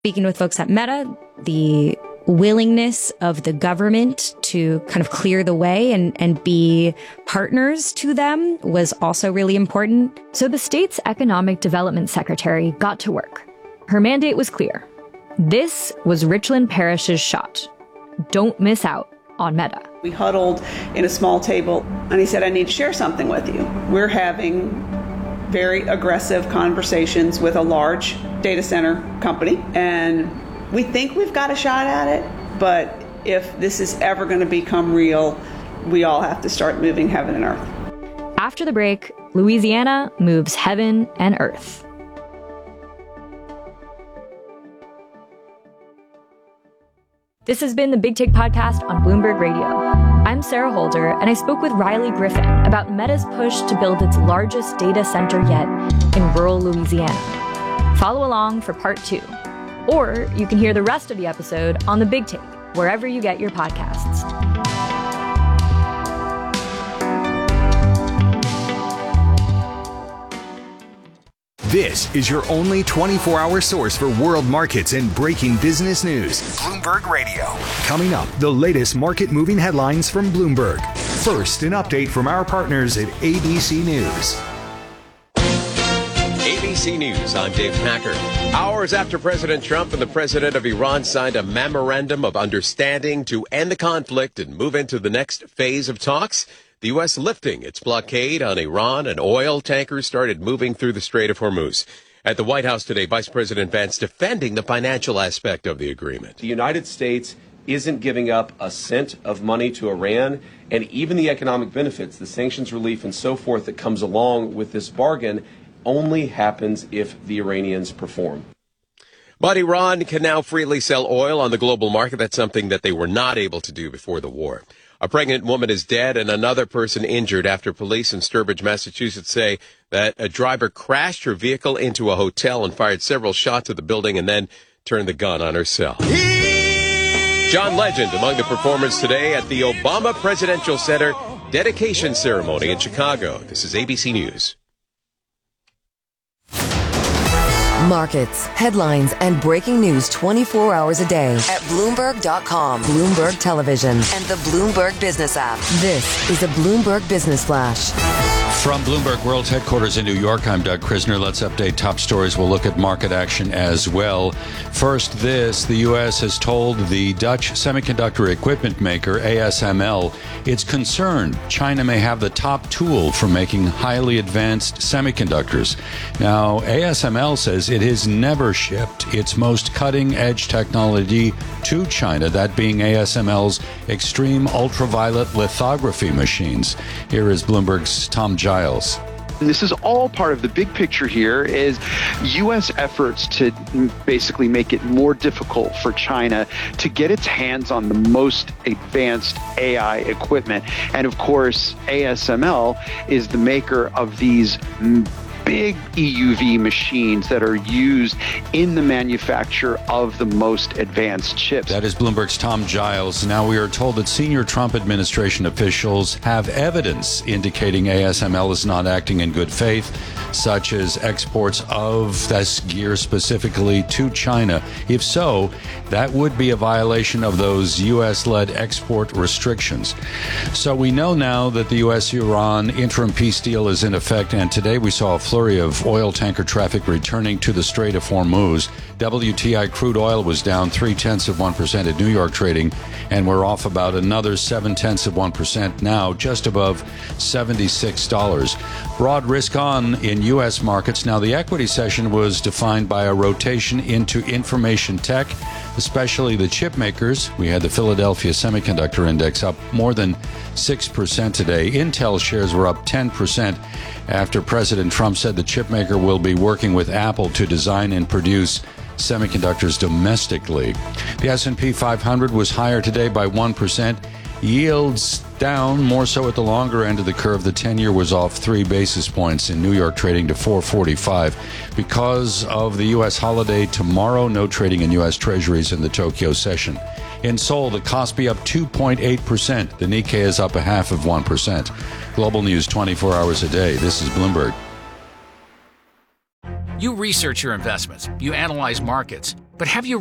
Speaking with folks at Meta, the willingness of the government to kind of clear the way and be partners to them was also really important. So the state's economic development secretary got to work. Her mandate was clear. This was Richland Parish's shot. Don't miss out on Meta. We huddled in a small table, and he said, I need to share something with you. We're having very aggressive conversations with a large data center company, and we think we've got a shot at it, but if this is ever going to become real, we all have to start moving heaven and earth. After the break, Louisiana moves heaven and earth. This has been the Big Take Podcast on Bloomberg Radio. I'm Sarah Holder, and I spoke with Riley Griffin about Meta's push to build its largest data center yet in rural Louisiana. Follow along for part 2. Or you can hear the rest of the episode on The Big Take, wherever you get your podcasts. This is your only 24-hour source for world markets and breaking business news. Bloomberg Radio. Coming up, the latest market-moving headlines from Bloomberg. First, an update from our partners at ABC News. ABC News, I'm Dave Packer. Hours after President Trump and the president of Iran signed a memorandum of understanding to end the conflict and move into the next phase of talks, the U.S. lifting its blockade on Iran and oil tankers started moving through the Strait of Hormuz. At the White House today, Vice President Vance defending the financial aspect of the agreement. The United States isn't giving up a cent of money to Iran, and even the economic benefits, the sanctions relief and so forth that comes along with this bargain only happens if the Iranians perform. But Iran can now freely sell oil on the global market. That's something that they were not able to do before the war. A pregnant woman is dead and another person injured after police in Sturbridge, Massachusetts say that a driver crashed her vehicle into a hotel and fired several shots at the building and then turned the gun on herself. John Legend among the performers today at the Obama Presidential Center dedication ceremony in Chicago. This is ABC News. Markets, headlines, and breaking news 24 hours a day at Bloomberg.com, Bloomberg Television, and the Bloomberg Business app. This is a Bloomberg Business Flash. From Bloomberg World Headquarters in New York, I'm Doug Krisner. Let's update top stories. We'll look at market action as well. First, the U.S. has told the Dutch semiconductor equipment maker ASML it's concerned China may have the top tool for making highly advanced semiconductors. Now, ASML says it has never shipped its most cutting-edge technology to China, that being ASML's extreme ultraviolet lithography machines. Here is Bloomberg's Tom Giles. And this is all part of the big picture here is U.S. efforts to basically make it more difficult for China to get its hands on the most advanced AI equipment. And of course, ASML is the maker of these big EUV machines that are used in the manufacture of the most advanced chips. That is Bloomberg's Tom Giles. Now we are told that senior Trump administration officials have evidence indicating ASML is not acting in good faith, such as exports of this gear specifically to China. If so, that would be a violation of those U.S.-led export restrictions. So we know now that the U.S.-Iran interim peace deal is in effect, and today we saw a flurry of oil tanker traffic returning to the Strait of Hormuz. WTI crude oil was down 0.3% at New York trading, and we're off about another 0.7% now, just above $76. Broad risk on in U.S. markets. Now, the equity session was defined by a rotation into information tech, especially the chip makers. We had the Philadelphia Semiconductor Index up more than 6% today. Intel shares were up 10% after President Trump said the chip maker will be working with Apple to design and produce semiconductors domestically. The S&P 500 was higher today by 1%. Yields down, more so at the longer end of the curve. The 10-year was off 3 basis points in New York, trading to 445. Because of the U.S. holiday tomorrow, no trading in U.S. Treasuries in the Tokyo session. In Seoul, the Kospi up 2.8%. The Nikkei is up 0.5%. Global news 24 hours a day. This is Bloomberg. You research your investments. You analyze markets. But have you